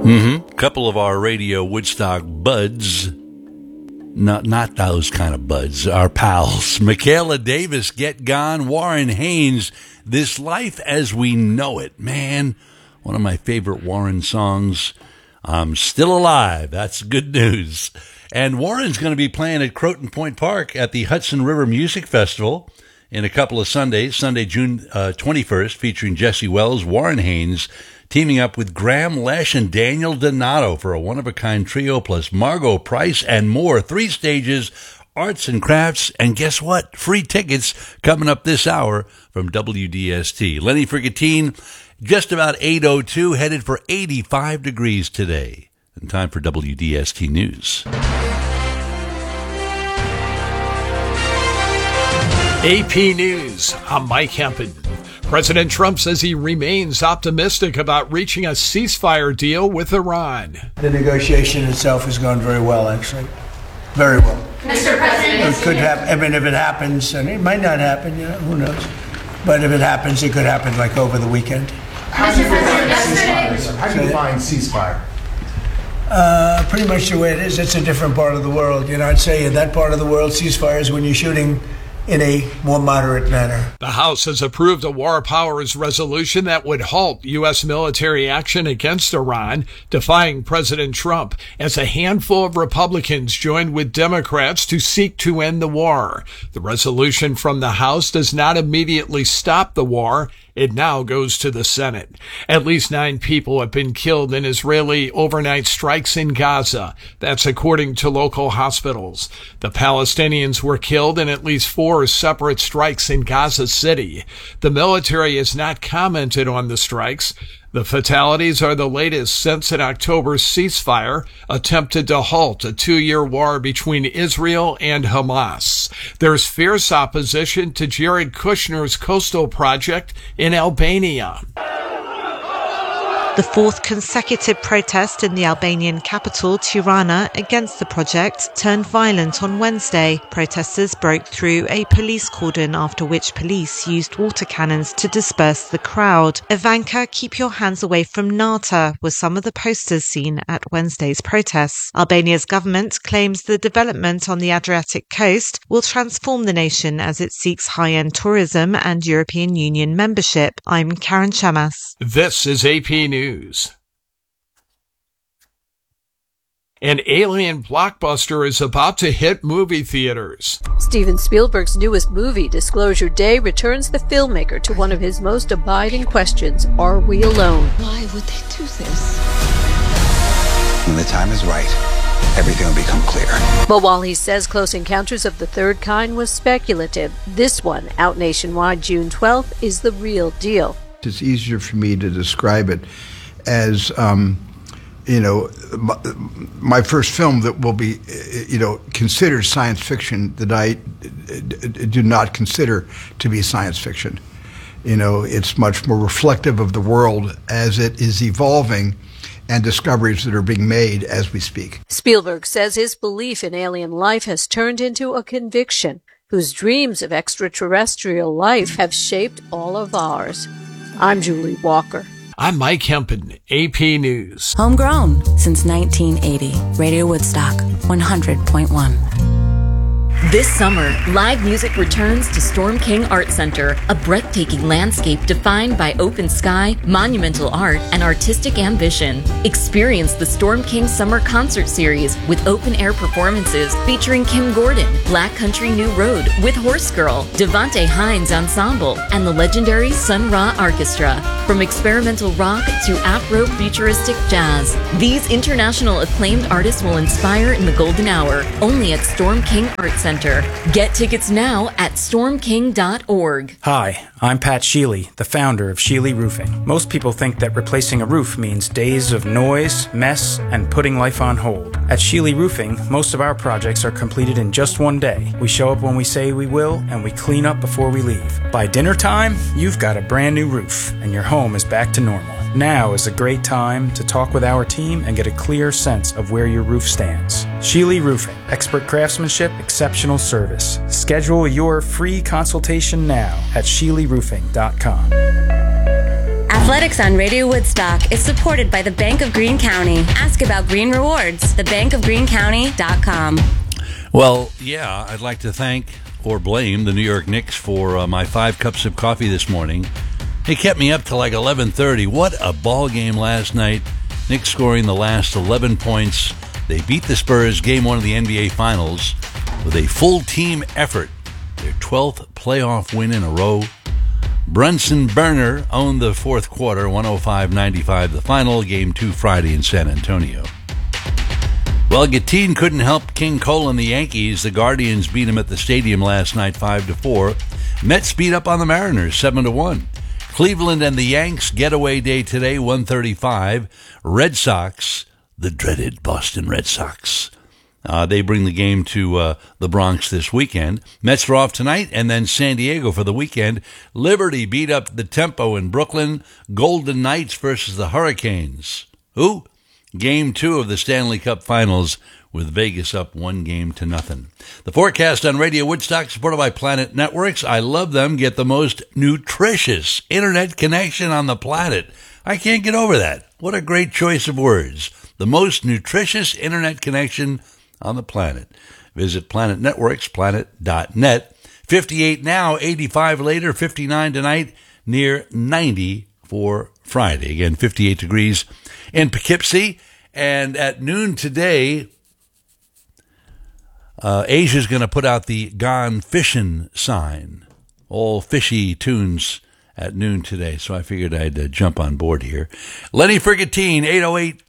Couple of our radio Woodstock buds, not those kind of buds, our pals. Michaela Davis, Get Gone. Warren Haynes, This Life as We Know It. Man, one of my favorite Warren songs. I'm still alive. That's good news. And Warren's going to be playing at Croton Point Park at the Hudson River Music Festival in a couple of Sundays. Sunday, June 21st, featuring Jesse Wells, Warren Haynes, teaming up with Graham Lesh and Daniel Donato for a one-of-a-kind trio plus Margot Price and more. 3 stages, arts and crafts, and guess what? Free tickets coming up this hour from WDST. Lenny Frigatine, just about 8:02, headed for 85 degrees today. And time for WDST News. AP News, I'm Mike Hempen. President Trump says he remains optimistic about reaching a ceasefire deal with Iran. The negotiation itself has gone very well, actually. Very well. Mr. President, it could happen. I mean, if it happens, and it might not happen, who knows? But if it happens, it could happen like over the weekend. Mr. President, yesterday. How do you define ceasefire? Pretty much the way it is. It's a different part of the world. I'd say in that part of the world, ceasefire is when you're shooting in a more moderate manner. The House has approved a War Powers resolution that would halt U.S. military action against Iran, defying President Trump, as a handful of Republicans joined with Democrats to seek to end the war. The resolution from the House does not immediately stop the war. It now goes to the Senate. At least 9 people have been killed in Israeli overnight strikes in Gaza. That's according to local hospitals. The Palestinians were killed in at least 4 separate strikes in Gaza City. The military has not commented on the strikes. The fatalities are the latest since an October ceasefire attempted to halt a 2-year war between Israel and Hamas. There's fierce opposition to Jared Kushner's coastal project in Albania. The 4th consecutive protest in the Albanian capital, Tirana, against the project turned violent on Wednesday. Protesters broke through a police cordon, after which police used water cannons to disperse the crowd. Ivanka, keep your hands away from NATO were some of the posters seen at Wednesday's protests. Albania's government claims the development on the Adriatic coast will transform the nation as it seeks high-end tourism and European Union membership. I'm Karen Chamas. This is AP News. An alien blockbuster is about to hit movie theaters. Steven Spielberg's newest movie, Disclosure Day, returns the filmmaker to one of his most abiding questions: are we alone? Why would they do this? When the time is right, everything will become clear. But while he says Close Encounters of the Third Kind was speculative, this one, out nationwide June 12th, is the real deal. It's easier for me to describe it as, my first film that will be, considered science fiction that I do not consider to be science fiction. It's much more reflective of the world as it is evolving and discoveries that are being made as we speak. Spielberg says his belief in alien life has turned into a conviction, whose dreams of extraterrestrial life have shaped all of ours. I'm Julie Walker. I'm Mike Hempen, AP News. Homegrown since 1980. Radio Woodstock, 100.1. This summer, live music returns to Storm King Art Center, a breathtaking landscape defined by open sky, monumental art, and artistic ambition. Experience the Storm King Summer Concert Series with open-air performances featuring Kim Gordon, Black Country New Road with Horse Girl, Devante Hines Ensemble, and the legendary Sun Ra Orchestra. From experimental rock to Afro-futuristic jazz, these international acclaimed artists will inspire in the golden hour, only at Storm King Art Center. Get tickets now at stormking.org. Hi, I'm Pat Sheely, the founder of Sheely Roofing. Most people think that replacing a roof means days of noise, mess, and putting life on hold. At Sheely Roofing, most of our projects are completed in just one day. We show up when we say we will, and we clean up before we leave. By dinner time, you've got a brand new roof, and your home is back to normal. Now is a great time to talk with our team and get a clear sense of where your roof stands. Sheely Roofing. Expert craftsmanship, exceptional service. Schedule your free consultation now at SheelyRoofing.com. Athletics on Radio Woodstock is supported by the Bank of Greene County. Ask about Green Rewards. thebankofgreenecounty.com. Well, yeah, I'd like to thank or blame the New York Knicks for my 5 cups of coffee this morning. It kept me up to like 11:30. What a ball game last night. Knicks scoring the last 11 points. They beat the Spurs, game 1 of the NBA Finals, with a full team effort. Their 12th playoff win in a row. Brunson Burner owned the fourth quarter, 105-95 the final, game 2 Friday in San Antonio. Well, Gattin couldn't help King Cole and the Yankees. The Guardians beat him at the stadium last night 5-4. Mets beat up on the Mariners 7-1. Cleveland and the Yanks getaway day today, 1:35. Red Sox, the dreaded Boston Red Sox. They bring the game to the Bronx this weekend. Mets are off tonight, and then San Diego for the weekend. Liberty beat up the Tempo in Brooklyn. Golden Knights versus the Hurricanes. Who? Game 2 of the Stanley Cup Finals, with Vegas up 1-0. The forecast on Radio Woodstock, supported by Planet Networks. I love them. Get the most nutritious internet connection on the planet. I can't get over that. What a great choice of words. The most nutritious internet connection on the planet. Visit Planet Networks, planet.net. 58 now, 85 later, 59 tonight, near 90 for Friday. Again, 58 degrees in Poughkeepsie. And at noon today, Asia's going to put out the Gone Fishing sign. All fishy tunes at noon today. So I figured I'd jump on board here. Lenny Frigatine, 808